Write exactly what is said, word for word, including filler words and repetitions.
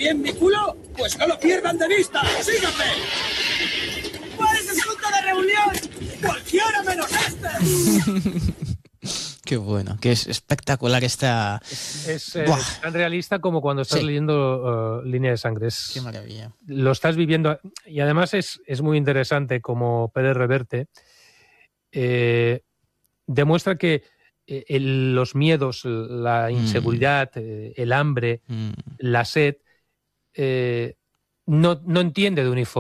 bien mi culo? Pues no lo pierdan de vista. ¡Síganme! ¿Cuál es el punto de reunión? ¡Cualquiera menos este! Qué bueno, que es espectacular esta... Es, es eh, tan realista como cuando estás Sí. leyendo uh, Línea de Sangre. Es, Qué maravilla. Lo estás viviendo. Y además es, es muy interesante como Pérez Reverte eh, demuestra que eh, el, los miedos, la inseguridad, mm. eh, el hambre, mm. la sed, eh, no, no entiende de uniforme.